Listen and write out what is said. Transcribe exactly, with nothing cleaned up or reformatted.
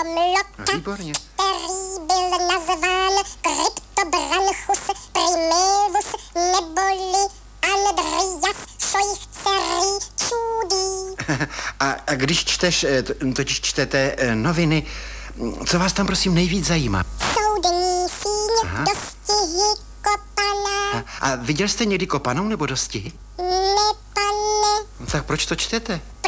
Omlota, No, výborně. který byl nazván Cryptobranchus primevus neboli Andreas Scheuchzerý čudý. A, a když čteš, eh, to- totiž čtete eh, noviny, co vás tam prosím nejvíc zajímá? Soudní síň, Aha. dostihy, kopaná, A, a viděl jste někdy kopanou nebo dostihy? ne, pane. Tak proč to čtete?